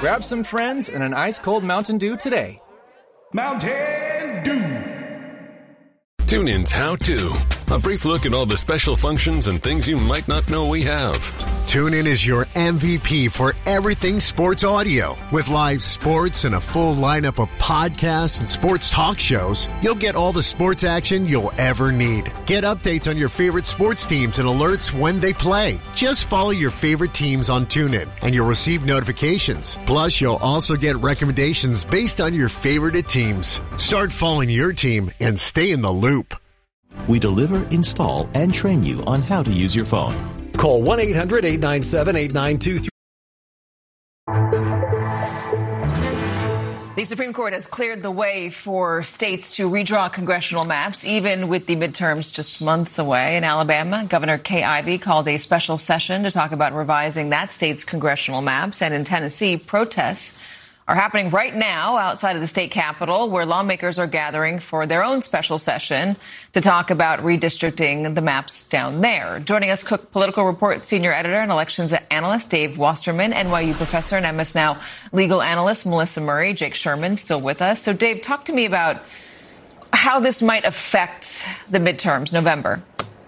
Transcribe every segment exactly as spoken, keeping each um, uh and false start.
Grab some friends and an ice-cold Mountain Dew today. Mountain Dew. TuneIn's How To. A brief look at all the special functions and things you might not know we have. TuneIn is your M V P for everything sports audio. With live sports and a full lineup of podcasts and sports talk shows, you'll get all the sports action you'll ever need. Get updates on your favorite sports teams and alerts when they play. Just follow your favorite teams on TuneIn and you'll receive notifications. Plus, you'll also get recommendations based on your favorite teams. Start following your team and stay in the loop. We deliver, install, and train you on how to use your phone. Call one eight hundred eight nine seven eight nine two three. The Supreme Court has cleared the way for states to redraw congressional maps, even with the midterms just months away. In Alabama, Governor Kay Ivey called a special session to talk about revising that state's congressional maps. And in Tennessee, protests are happening right now outside of the state capitol, where lawmakers are gathering for their own special session to talk about redistricting the maps down there. Joining us, Cook Political Report senior editor and elections analyst Dave Wasserman, N Y U professor and M S Now legal analyst Melissa Murray, Jake Sherman still with us. So, Dave, talk to me about how this might affect the midterms, November.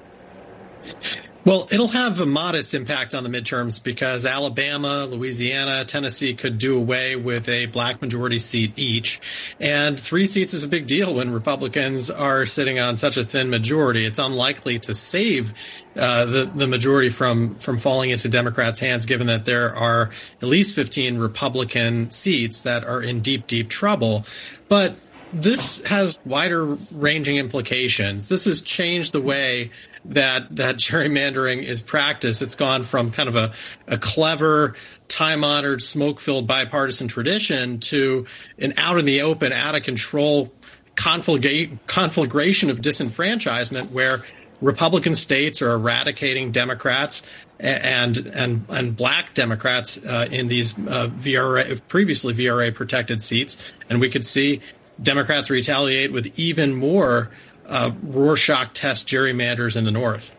Well, it'll have a modest impact on the midterms because Alabama, Louisiana, Tennessee could do away with a black majority seat each. And three seats is a big deal when Republicans are sitting on such a thin majority. It's unlikely to save uh, the, the majority from, from falling into Democrats' hands, given that there are at least fifteen Republican seats that are in deep, deep trouble. But this has wider ranging implications. This has changed the way that that gerrymandering is practiced. It's gone from kind of a, a clever, time-honored, smoke-filled bipartisan tradition to an out in the open, out of control conflagra- conflagration of disenfranchisement where Republican states are eradicating Democrats and and and black Democrats uh, in these uh, V R A, previously V R A protected seats, and we could see Democrats retaliate with even more uh, Rorschach test gerrymanders in the North.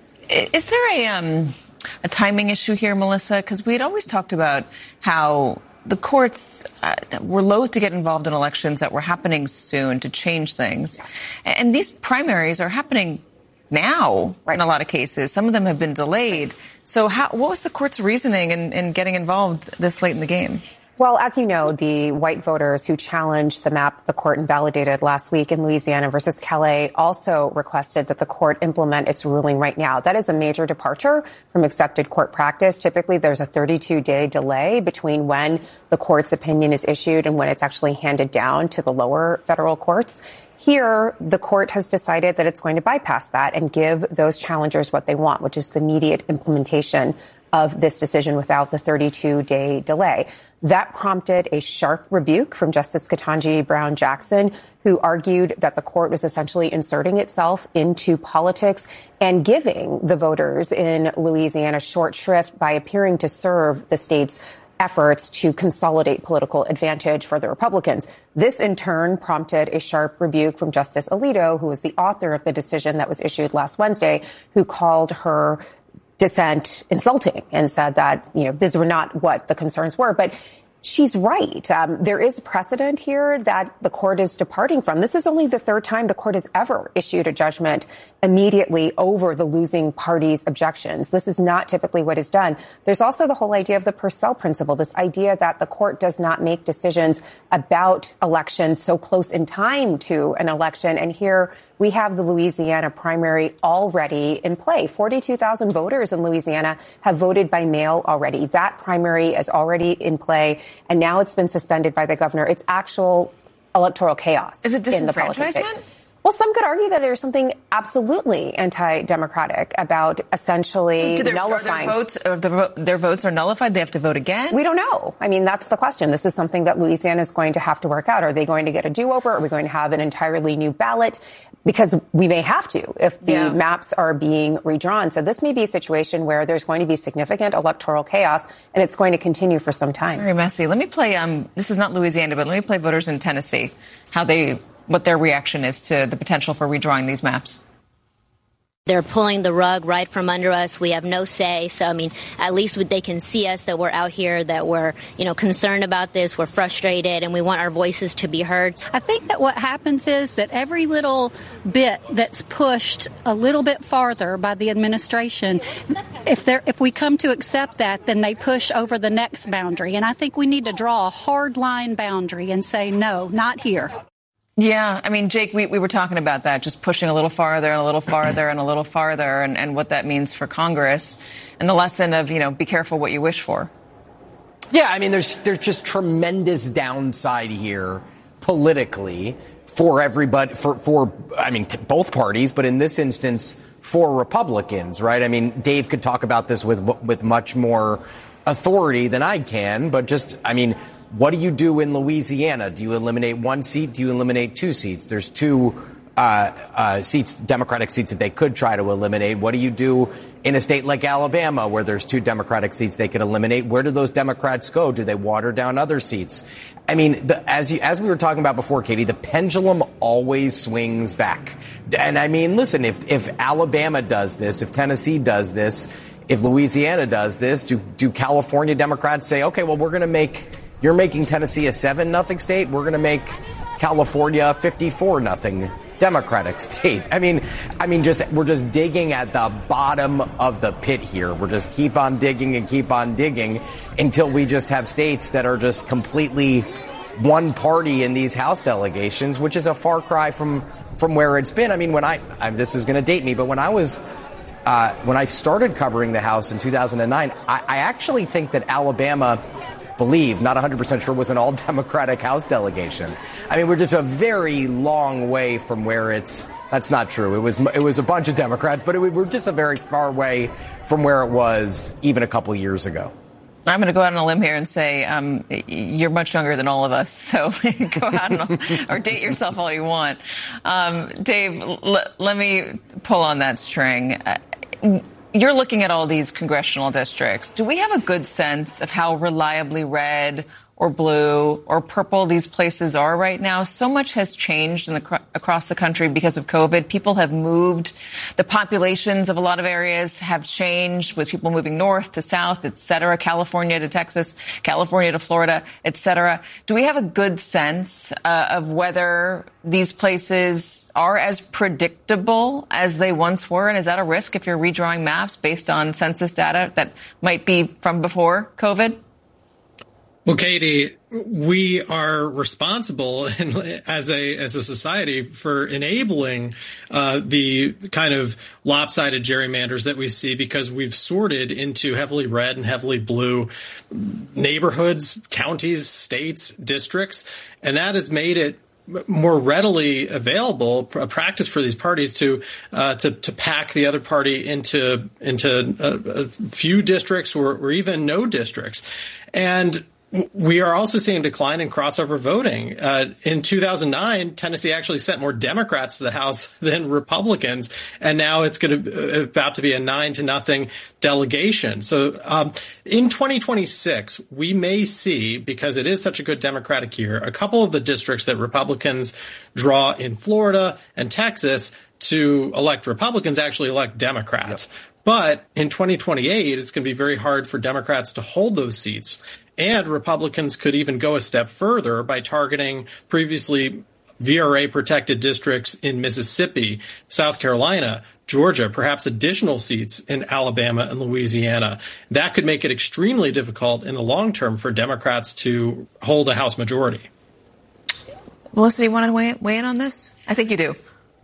Is there a um, a timing issue here, Melissa? Because we had always talked about how the courts uh, were loath to get involved in elections that were happening soon to change things. And these primaries are happening now in a lot of cases. Some of them have been delayed. So how, what was the court's reasoning in, in getting involved this late in the game? Well, as you know, the white voters who challenged the map the court invalidated last week in Louisiana versus Calais also requested that the court implement its ruling right now. That is a major departure from accepted court practice. Typically, there's a thirty-two day delay between when the court's opinion is issued and when it's actually handed down to the lower federal courts. Here, the court has decided that it's going to bypass that and give those challengers what they want, which is the immediate implementation of this decision without the thirty-two day delay. That prompted a sharp rebuke from Justice Ketanji Brown Jackson, who argued that the court was essentially inserting itself into politics and giving the voters in Louisiana short shrift by appearing to serve the state's efforts to consolidate political advantage for the Republicans. This, in turn, prompted a sharp rebuke from Justice Alito, who was the author of the decision that was issued last Wednesday, who called her dissent insulting and said that, you know, these were not what the concerns were. But she's right. Um, there is precedent here that the court is departing from. This is only the third time the court has ever issued a judgment immediately over the losing party's objections. This is not typically what is done. There's also the whole idea of the Purcell principle, this idea that the court does not make decisions about elections so close in time to an election. And here we have the Louisiana primary already in play. forty-two thousand voters in Louisiana have voted by mail already. That primary is already in play, and now it's been suspended by the governor. It's actual electoral chaos. Is it in the politics. disenfranchisement? Well, some could argue that there's something absolutely anti-democratic about essentially Do their, nullifying. Are their votes, or the, their votes are nullified? They have to vote again? We don't know. I mean, that's the question. This is something that Louisiana is going to have to work out. Are they going to get a do-over? Are we going to have an entirely new ballot? Because we may have to if the yeah. maps are being redrawn. So this may be a situation where there's going to be significant electoral chaos, and it's going to continue for some time. It's very messy. Let me play, um, this is not Louisiana, but let me play voters in Tennessee, how they, what their reaction is to the potential for redrawing these maps. They're pulling the rug right from under us. We have no say. So, I mean, at least they can see us, that we're out here, that we're, you know, concerned about this. We're frustrated, and we want our voices to be heard. I think that what happens is that every little bit that's pushed a little bit farther by the administration, if they're, if we come to accept that, then they push over the next boundary. And I think we need to draw a hard line boundary and say, no, not here. Yeah, I mean, Jake, we, we were talking about that, just pushing a little farther and a little farther and a little farther, and, and what that means for Congress, and the lesson of, you know, be careful what you wish for. Yeah, I mean, there's there's just tremendous downside here politically for everybody, for, for I mean, t- both parties, but in this instance, for Republicans, right? I mean, Dave could talk about this with with much more authority than I can, but just, I mean, what do you do in Louisiana? Do you eliminate one seat? Do you eliminate two seats? There's two uh, uh, seats, Democratic seats, that they could try to eliminate. What do you do in a state like Alabama, where there's two Democratic seats they could eliminate? Where do those Democrats go? Do they water down other seats? I mean, the, as you, as we were talking about before, Katie, the pendulum always swings back. And I mean, listen, if if Alabama does this, if Tennessee does this, if Louisiana does this, do do California Democrats say, okay, well, we're going to make You're making Tennessee a seven nothing state. We're going to make California a fifty-four nothing Democratic state. I mean, I mean, just we're just digging at the bottom of the pit here. We're just keep on digging and keep on digging until we just have states that are just completely one party in these House delegations, which is a far cry from from where it's been. I mean, when I, I this is going to date me, but when I was uh, when I started covering the House in two thousand nine, I, I actually think that Alabama, believe, not one hundred percent sure, was an all-Democratic House delegation. I mean, we're just a very long way from where it's, that's not true. It was it was a bunch of Democrats, but it, we're just a very far way from where it was even a couple years ago. I'm going to go out on a limb here and say um, you're much younger than all of us, so go out and, or date yourself all you want. Um, Dave, l- let me pull on that string. Uh, You're looking at all these congressional districts. Do we have a good sense of how reliably red or blue or purple these places are right now? So much has changed in the, across the country because of COVID. People have moved. The populations of a lot of areas have changed, with people moving north to south, et cetera, California to Texas, California to Florida, et cetera. Do we have a good sense uh, of whether these places are as predictable as they once were? And is that a risk if you're redrawing maps based on census data that might be from before COVID? Well, Katie, we are responsible in, as a as a society for enabling uh, the kind of lopsided gerrymanders that we see, because we've sorted into heavily red and heavily blue neighborhoods, counties, states, districts, and that has made it more readily available, a practice for these parties to uh, to to pack the other party into into a, a few districts or, or even no districts. And we are also seeing a decline in crossover voting. Uh, in two thousand nine, Tennessee actually sent more Democrats to the House than Republicans, and now it's going to about to be a nine to nothing delegation. So um, in twenty twenty-six, we may see, because it is such a good Democratic year, a couple of the districts that Republicans draw in Florida and Texas to elect Republicans actually elect Democrats. Yep. But in twenty twenty-eight, it's going to be very hard for Democrats to hold those seats. And Republicans could even go a step further by targeting previously V R A-protected districts in Mississippi, South Carolina, Georgia, perhaps additional seats in Alabama and Louisiana. That could make it extremely difficult in the long term for Democrats to hold a House majority. Melissa, do you want to weigh, weigh in on this? I think you do.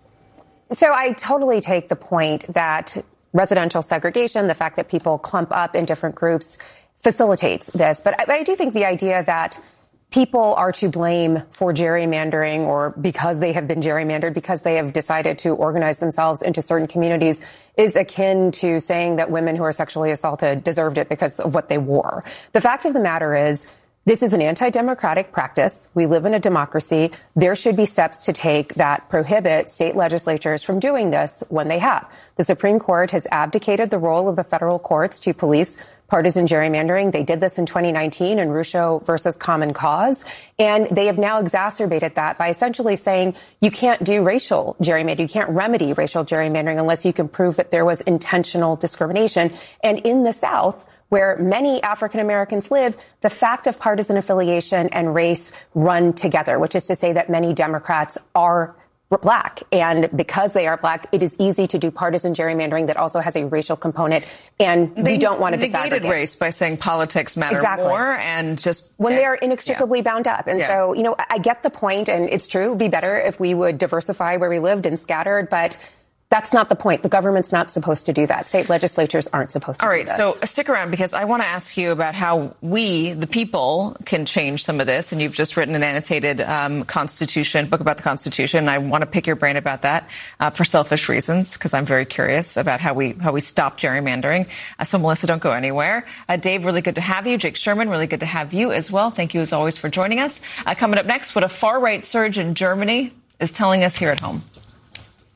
So I totally take the point that residential segregation, the fact that people clump up in different groups, facilitates this. But I, but I do think the idea that people are to blame for gerrymandering, or because they have been gerrymandered, because they have decided to organize themselves into certain communities, is akin to saying that women who are sexually assaulted deserved it because of what they wore. The fact of the matter is, this is an anti-democratic practice. We live in a democracy. There should be steps to take that prohibit state legislatures from doing this when they have. The Supreme Court has abdicated the role of the federal courts to police partisan gerrymandering. They did this in twenty nineteen in Rucho versus Common Cause. And they have now exacerbated that by essentially saying you can't do racial gerrymandering. You can't remedy racial gerrymandering unless you can prove that there was intentional discrimination. And in the South, where many African Americans live, the fact of partisan affiliation and race run together, which is to say that many Democrats are black. And because they are black, it is easy to do partisan gerrymandering that also has a racial component. And they we don't want to negated disaggregate race by saying politics matter exactly. more and just when they are inextricably yeah. bound up. And yeah. so, you know, I get the point, and it's true. It would be better if we would diversify where we lived and scattered, but that's not the point. The government's not supposed to do that. State legislatures aren't supposed to All do right, this. so stick around because I want to ask you about how we, the people, can change some of this. And you've just written an annotated um, Constitution, book about the Constitution. I want to pick your brain about that uh, for selfish reasons because I'm very curious about how we how we stop gerrymandering. Uh, so, Melissa, don't go anywhere. Uh, Dave, really good to have you. Jake Sherman, really good to have you as well. Thank you, as always, for joining us. Uh, coming up next, what a far-right surge in Germany is telling us here at home.